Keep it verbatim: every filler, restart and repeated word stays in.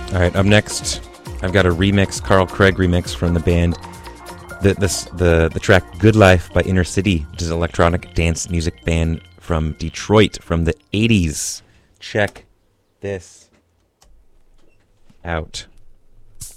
All right, up next, I've got a remix, Carl Craig remix from the band. The this the the track "Good Life" by Inner City, which is an electronic dance music band from Detroit from the eighties. Check this out.